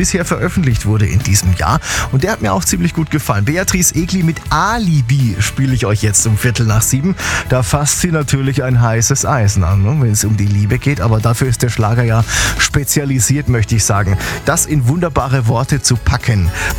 bisher veröffentlicht wurde in diesem Jahr. Und der hat mir auch ziemlich gut gefallen. Beatrice Egli mit Alibi spiele ich euch jetzt um 6:15. Da fasst sie natürlich ein heißes Eisen an, ne, wenn es um die Liebe geht. Aber dafür ist der Schlager ja spezialisiert, möchte ich sagen. Das in wunderbare Worte zu packen.